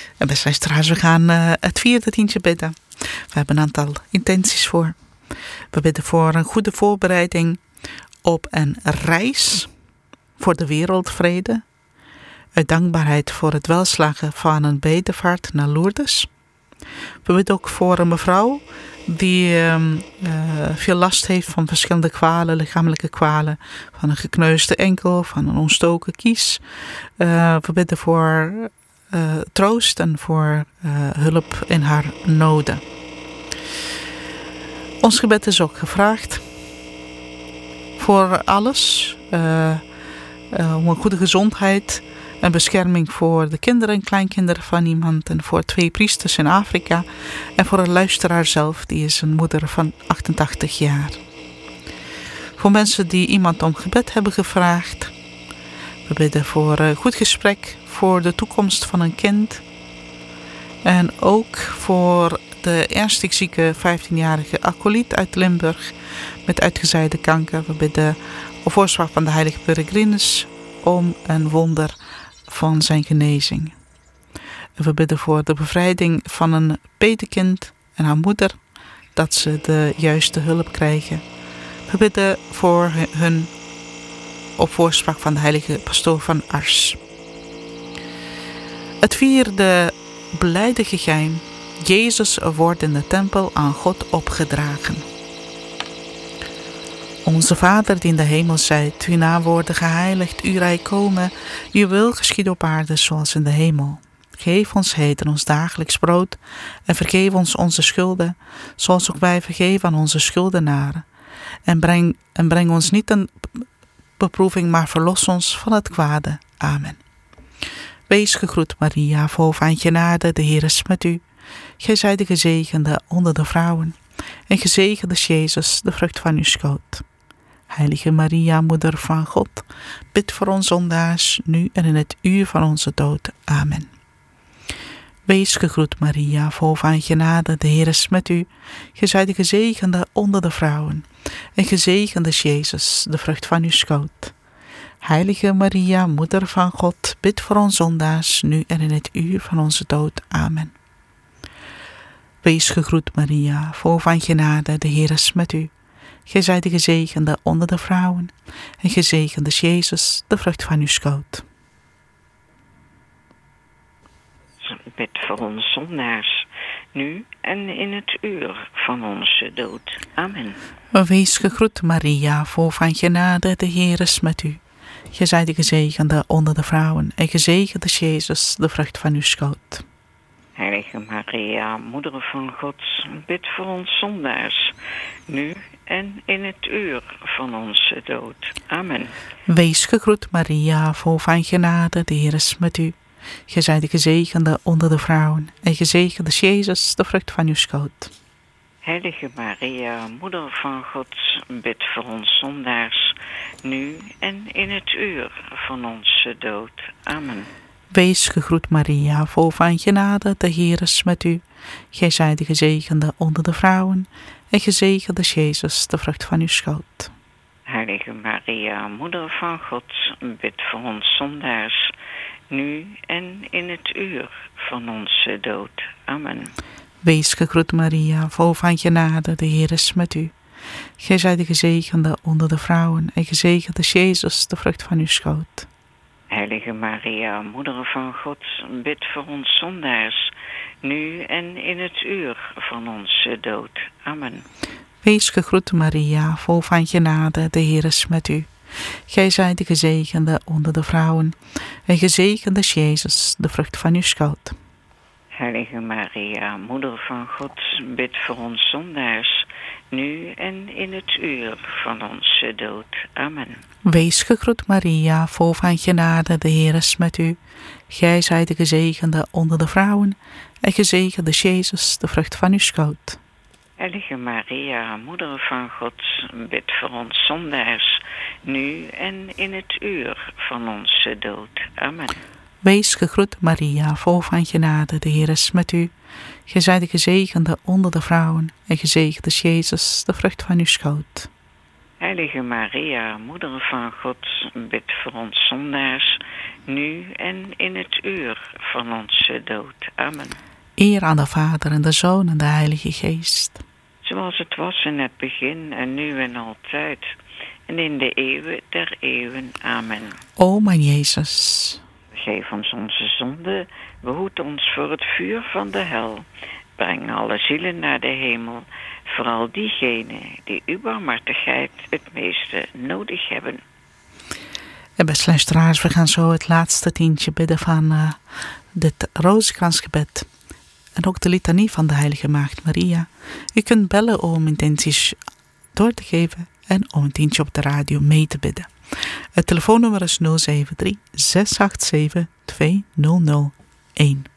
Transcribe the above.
En beste luisteraars, we gaan het vierde tientje bidden. We hebben een aantal intenties voor. We bidden voor een goede voorbereiding op een reis voor de wereldvrede. Uit dankbaarheid voor het welslagen van een bedevaart naar Lourdes. We bidden ook voor een mevrouw die veel last heeft van verschillende kwalen, lichamelijke kwalen. Van een gekneusde enkel, van een ontstoken kies. We bidden voor troost en voor hulp in haar noden. Ons gebed is ook gevraagd voor alles. Om een goede gezondheid en bescherming voor de kinderen en kleinkinderen van iemand. En voor 2 priesters in Afrika. En voor een luisteraar zelf, die is een moeder van 88 jaar. Voor mensen die iemand om gebed hebben gevraagd. We bidden voor een goed gesprek, voor de toekomst van een kind. En ook voor de ernstig zieke 15-jarige Acoliet uit Limburg met uitgezaaide kanker. We bidden op voorspraak van de heilige Peregrinus om een wonder van zijn genezing. En we bidden voor de bevrijding van een petekind en haar moeder, dat ze de juiste hulp krijgen. We bidden voor hun op voorspraak van de heilige pastoor van Ars. Het vierde blijde geheim. Jezus wordt in de tempel aan God opgedragen. Onze Vader die in de hemel zijt, uw naam worden geheiligd, uw rijk komen, uw wil geschieden op aarde zoals in de hemel. Geef ons heden ons dagelijks brood en vergeef ons onze schulden, zoals ook wij vergeven aan onze schuldenaren. En breng ons niet in beproeving, maar verlos ons van het kwade. Amen. Wees gegroet Maria, vol van genade, de Heer is met u. Gij zijt de gezegende onder de vrouwen, en gezegend is Jezus, de vrucht van uw schoot. Heilige Maria, moeder van God, bid voor ons zondaars, nu en in het uur van onze dood. Amen. Wees gegroet Maria, vol van genade, de Heer is met u. Gij zijt de gezegende onder de vrouwen, en gezegend is Jezus, de vrucht van uw schoot. Heilige Maria, moeder van God, bid voor ons zondaars, nu en in het uur van onze dood. Amen. Wees gegroet Maria, vol van genade, de Heer is met u. Gij zijt de gezegende onder de vrouwen, en gezegend is Jezus, de vrucht van uw schoot. Bid voor ons zondaars, nu en in het uur van onze dood. Amen. Wees gegroet Maria, vol van genade, de Heer is met u. Gij zijt de gezegende onder de vrouwen, en gezegend is Jezus, de vrucht van uw schoot. Heilige Maria, moeder van God, bid voor ons zondaars, nu en in het uur van onze dood. Amen. Wees gegroet Maria, vol van genade, de Heer is met u. Gij zijt de gezegende onder de vrouwen, en gezegend is Jezus, de vrucht van uw schoot. Heilige Maria, moeder van God, bid voor ons zondaars, nu en in het uur van onze dood. Amen. Wees gegroet Maria, vol van genade, de Heer is met u. Gij zijt de gezegende onder de vrouwen, en gezegend is Jezus, de vrucht van uw schoot. Heilige Maria, moeder van God, bid voor ons zondaars, nu en in het uur van onze dood. Amen. Wees gegroet Maria, vol van genade, de Heer is met u. Gij zijt de gezegende onder de vrouwen, en gezegend is Jezus, de vrucht van uw schoot. Heilige Maria, moeder van God, bid voor ons zondaars, nu en in het uur van onze dood. Amen. Wees gegroet Maria, vol van genade, de Heer is met u. Gij zijt de gezegende onder de vrouwen, en gezegend is Jezus, de vrucht van uw schoot. Heilige Maria, moeder van God, bid voor ons zondaars, nu en in het uur van onze dood. Amen. Wees gegroet Maria, vol van genade, de Heer is met u. Gij zijt de gezegende onder de vrouwen, en gezegend is Jezus, de vrucht van uw schoot. Heilige Maria, moeder van God, bid voor ons zondaars, nu en in het uur van onze dood. Amen. Wees gegroet Maria, vol van genade, de Heer is met u. Gij zijt de gezegende onder de vrouwen, en gezegend is Jezus, de vrucht van uw schoot. Heilige Maria, Moeder van God, bid voor ons zondaars, nu en in het uur van onze dood. Amen. Eer aan de Vader en de Zoon en de Heilige Geest. Zoals het was in het begin en nu en altijd, en in de eeuwen der eeuwen. Amen. O mijn Jezus, Vergeef ons onze zonden, behoed ons voor het vuur van de hel. Breng alle zielen naar de hemel, vooral diegenen die uw barmhartigheid het meeste nodig hebben. En beste luisteraars, we gaan zo het laatste tientje bidden van dit Rozenkransgebed. En ook de litanie van de Heilige Maagd Maria. U kunt bellen om intenties door te geven en om een tientje op de radio mee te bidden. Het telefoonnummer is 073 687 2001.